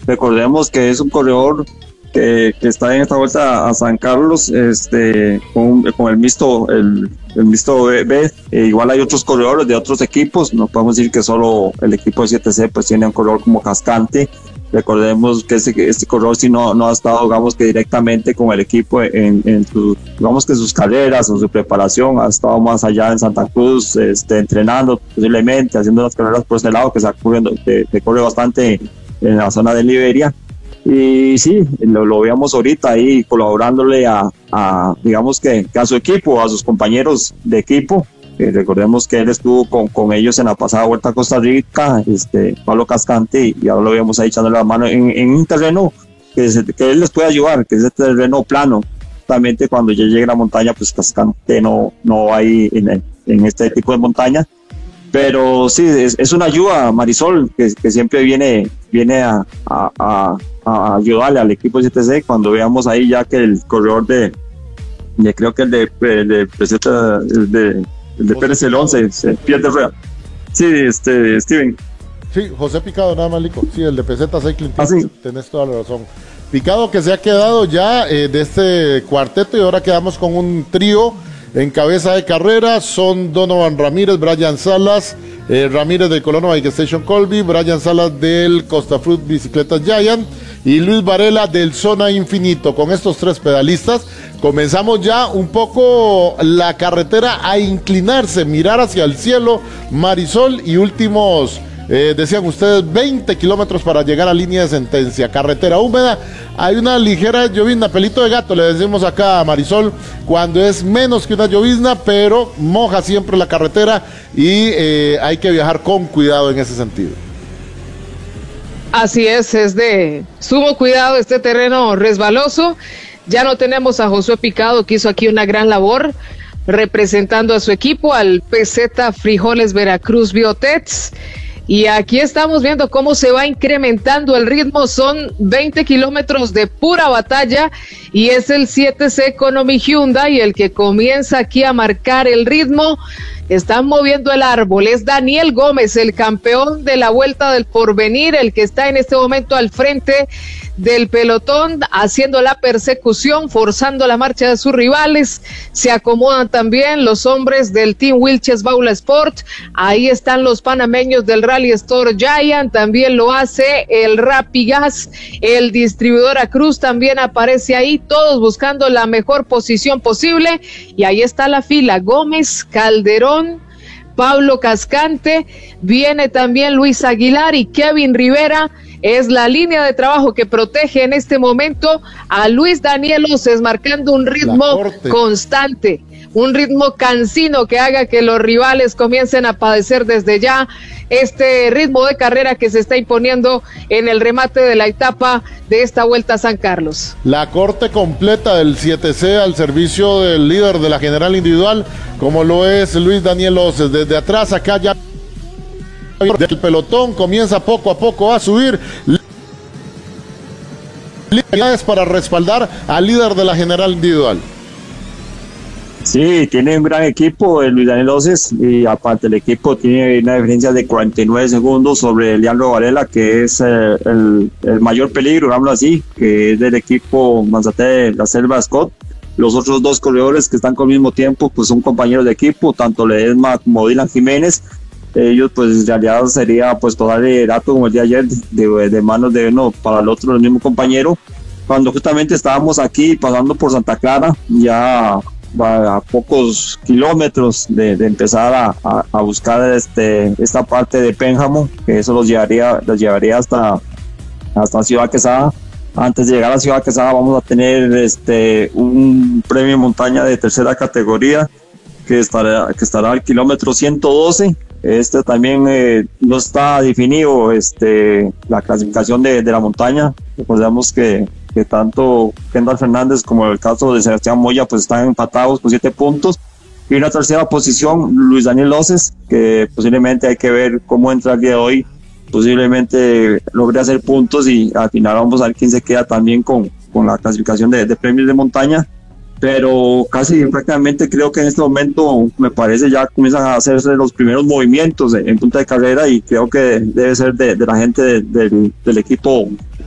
Recordemos que es un corredor que está en esta vuelta a San Carlos, con el mixto B. Igual hay otros corredores de otros equipos, no podemos decir que solo el equipo de 7C pues tiene un corredor como Cascante. Recordemos que este corredor sí no ha estado, digamos, que directamente con el equipo en sus carreras o su preparación, ha estado más allá en Santa Cruz, entrenando posiblemente, haciendo unas carreras por este lado que se corre bastante en la zona de Liberia. Y sí, lo veíamos ahorita ahí colaborándole digamos que a su equipo, a sus compañeros de equipo. Recordemos que él estuvo con ellos en la pasada Vuelta a Costa Rica, Pablo Cascante, y ahora lo vemos ahí echándole la mano en un terreno que él les puede ayudar, que es el terreno plano. Justamente cuando ya llegue a la montaña, pues Cascante no hay en este tipo de montaña. Pero sí, es una ayuda, Marisol, que siempre viene a ayudarle al equipo de CTC. Cuando veamos ahí ya que el corredor creo que el de Pérez el 11 se pierde rueda. Sí, Steven. Sí, José Picado, nada más, Lico. Sí, el de PZ Cycling. Sí. Tenés toda la razón. Picado, que se ha quedado ya de este cuarteto, y ahora quedamos con un trío en cabeza de carrera. Son Donovan Ramírez, Brian Salas, Ramírez del Colono Bike Station Colby, Brian Salas del Costa Fruit Bicicletas Giant y Luis Varela del Zona Infinito. Con estos tres pedalistas comenzamos ya un poco la carretera a inclinarse, mirar hacia el cielo, Marisol, y últimos, decían ustedes, 20 kilómetros para llegar a línea de sentencia. Carretera húmeda, hay una ligera llovizna, pelito de gato le decimos acá a Marisol, cuando es menos que una llovizna, pero moja siempre la carretera y hay que viajar con cuidado en ese sentido. Así es de sumo cuidado este terreno resbaloso. Ya no tenemos a Josué Picado, que hizo aquí una gran labor representando a su equipo, al PZ Frijoles Veracruz Biotets. Y aquí estamos viendo cómo se va incrementando el ritmo. Son 20 kilómetros de pura batalla y es el 7C Economy Hyundai el que comienza aquí a marcar el ritmo. Están moviendo el árbol. Es Daniel Gómez, el campeón de la Vuelta del Porvenir, el que está en este momento al frente del pelotón, haciendo la persecución, forzando la marcha de sus rivales. Se acomodan también los hombres del Team Wilches Baula Sport. Ahí están los panameños del Rally Store Giant, también lo hace el Rapigas, el Distribuidora Cruz también aparece ahí, todos buscando la mejor posición posible. Y ahí está la fila: Gómez, Calderón, Pablo Cascante, viene también Luis Aguilar y Kevin Rivera. Es la línea de trabajo que protege en este momento a Luis Daniel Oces, marcando un ritmo constante, un ritmo cansino que haga que los rivales comiencen a padecer desde ya este ritmo de carrera que se está imponiendo en el remate de la etapa de esta Vuelta a San Carlos. La corte completa del 7C al servicio del líder de la general individual, como lo es Luis Daniel Oces. Desde atrás, acá ya del pelotón comienza poco a poco a subir para respaldar al líder de la general individual. Sí, tiene un gran equipo Luis Daniel Oces, y aparte el equipo tiene una diferencia de 49 segundos sobre Leandro Varela, que es el mayor peligro, digámoslo así, que es del equipo Manzate de la Selva Scott. Los otros dos corredores que están con el mismo tiempo pues son compañeros de equipo, tanto Ledesma como Dylan Jiménez. Ellos pues en realidad sería pues tomarle dato como el día de ayer de manos de uno para el otro, el mismo compañero, cuando justamente estábamos aquí pasando por Santa Clara, ya a pocos kilómetros de empezar a buscar esta parte de Pénjamo, que eso los llevaría hasta Ciudad Quesada. Antes de llegar a Ciudad Quesada vamos a tener un premio montaña de tercera categoría que estará al kilómetro 112. También no está definido la clasificación de la montaña. Recordemos que tanto Kendall Fernández como el caso de Sebastián Moya pues están empatados con 7 puntos. Y una tercera posición, Luis Daniel Oces, que posiblemente hay que ver cómo entra el día de hoy. Posiblemente logre hacer puntos y al final vamos a ver quién se queda también con la clasificación de premios de montaña. Pero casi prácticamente creo que en este momento me parece ya comienzan a hacerse los primeros movimientos en punta de carrera, y creo que debe ser de la gente del equipo